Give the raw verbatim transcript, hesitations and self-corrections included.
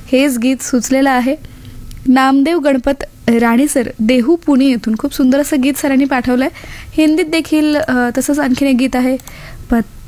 हेच गीत सुचलेलं आहे. नामदेव गणपत राणे सर, देहू पुणे येथून खूप सुंदर असं गीत सरांनी पाठवलं आहे. हिंदीत देखील अ, तसंच आणखीन एक गीत आहे, पत